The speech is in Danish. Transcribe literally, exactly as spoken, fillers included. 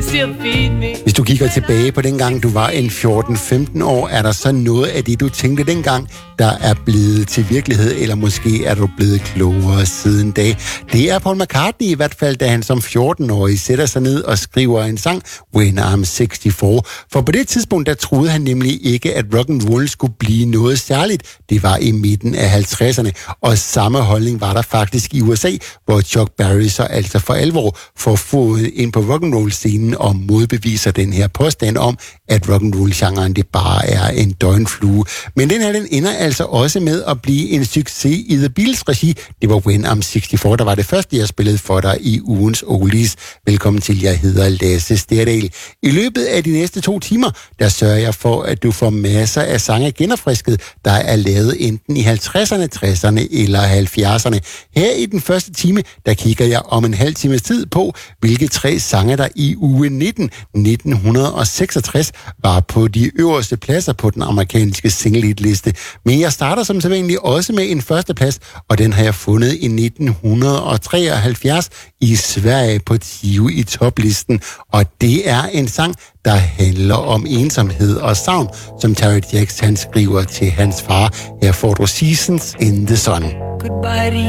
Hvis du kigger tilbage på dengang, du var en fjorten femten år, er der så noget af det, du tænkte dengang, der er blevet til virkelighed, eller måske er du blevet klogere siden da. Det er Paul McCartney i hvert fald, da han som fjorten-årig sætter sig ned og skriver en sang, When I'm seksogtres. For på det tidspunkt, der troede han nemlig ikke, at rock and roll skulle blive noget særligt. Det var i midten af halvtredserne, og samme holdning var der faktisk i U S A, hvor Chuck Berry så altså for alvor får fået ind på rock and roll scenen og modbeviser den her påstand om, at rock and roll genren det bare er en døgnflue. Men den her, den ender altså også med at blive en succes i The Beatles regi. Det var When I'm seksogtres, der var det første, jeg spillede for dig i ugens Oldies. Velkommen til, jeg hedder Lasse Sterdal. I løbet af de næste to timer, der sørger jeg for, at du får masser af sange genopfrisket, der er lavet enten i halvtredserne, tresserne eller halvfjerdserne. Her i den første time, der kigger jeg om en halv times tid på, hvilke tre sange, der i uge nitten, nitten seksogtres, var på de øverste pladser på den amerikanske single-hit-liste. Men jeg starter som sædvanligt også med en førsteplads, og den har jeg fundet i nitten treoghalvfjerds i Sverige på tyve i toplisten. Og det er en sang, der handler om ensomhed og savn, som Terry Jacks han skriver til hans far. Her får du Seasons in the Sun. Goodbye.